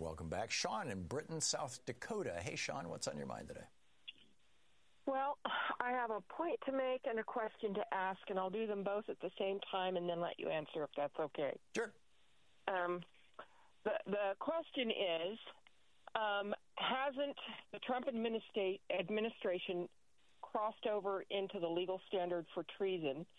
welcome back. Sean in Britain, South Dakota. Hey, Sean, what's on your mind today? Well, I have a point to make and a question to ask, and I'll do them both at the same time and then let you answer if that's okay. Sure. The question is, hasn't the Trump administration crossed over into the legal standard for treason